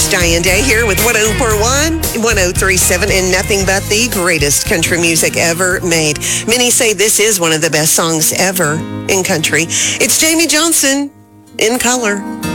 Diane Day here with 104.1, 103.7, and nothing but the greatest country music ever made. Many say this is one of the best songs ever in country. It's Jamie Johnson, In Color.